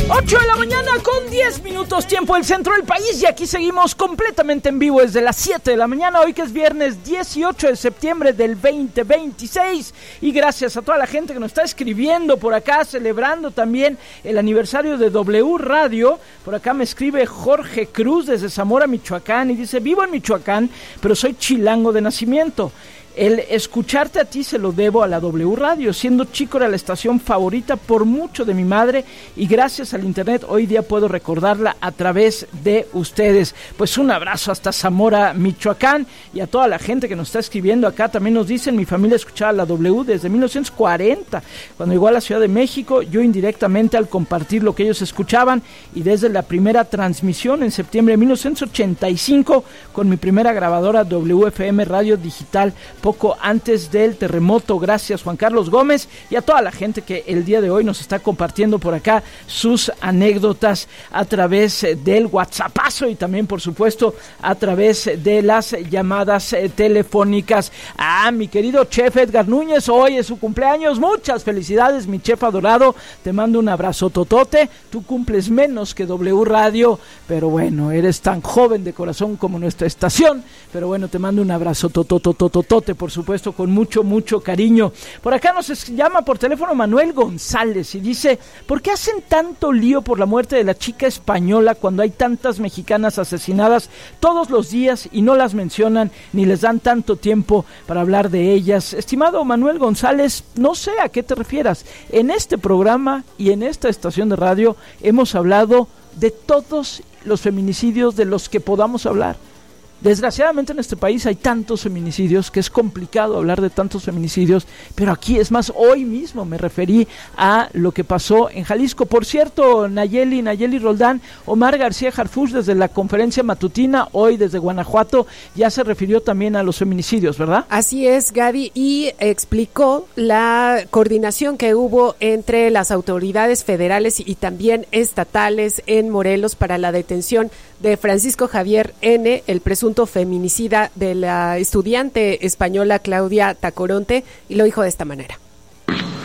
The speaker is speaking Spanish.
8 de la mañana con 10 minutos, tiempo del centro del país, y aquí seguimos completamente en vivo desde las 7 de la mañana, hoy que es viernes 18 de septiembre del 2026, y gracias a toda la gente que nos está escribiendo por acá, celebrando también el aniversario de W Radio. Por acá me escribe Jorge Cruz desde Zamora, Michoacán, y dice: vivo en Michoacán, pero soy chilango de nacimiento. El escucharte a ti se lo debo a la W Radio. Siendo chico era la estación favorita por mucho de mi madre, y gracias al internet hoy día puedo recordarla a través de ustedes. Pues un abrazo hasta Zamora, Michoacán, y a toda la gente que nos está escribiendo acá. También nos dicen: mi familia escuchaba la W desde 1940, cuando llegó a la Ciudad de México, yo indirectamente al compartir lo que ellos escuchaban, y desde la primera transmisión en septiembre de 1985 con mi primera grabadora WFM Radio Digital, poco antes del terremoto. Gracias, Juan Carlos Gómez, y a toda la gente que el día de hoy nos está compartiendo por acá sus anécdotas a través del WhatsAppazo, y también por supuesto a través de las llamadas telefónicas. Mi querido chef Edgar Núñez, hoy es su cumpleaños. Muchas felicidades, mi chef adorado, te mando un abrazo totote. Tú cumples menos que W Radio, pero bueno, eres tan joven de corazón como nuestra estación, pero bueno, te mando un abrazo tototototote, por supuesto, con mucho, mucho cariño. Por acá nos llama por teléfono Manuel González y dice: ¿por qué hacen tanto lío por la muerte de la chica española cuando hay tantas mexicanas asesinadas todos los días y no las mencionan ni les dan tanto tiempo para hablar de ellas? Estimado Manuel González, no sé a qué te refieras. En este programa y en esta estación de radio hemos hablado de todos los feminicidios de los que podamos hablar. Desgraciadamente en este país hay tantos feminicidios que es complicado hablar de tantos feminicidios, pero aquí es más, hoy mismo me referí a lo que pasó en Jalisco. Por cierto, Nayeli Roldán, Omar García Harfuch desde la conferencia matutina hoy desde Guanajuato ya se refirió también a los feminicidios, ¿verdad? Así es, Gaby, y explicó la coordinación que hubo entre las autoridades federales y también estatales en Morelos para la detención de Francisco Javier N., el presunto feminicida de la estudiante española Claudia Tacoronte, y lo dijo de esta manera.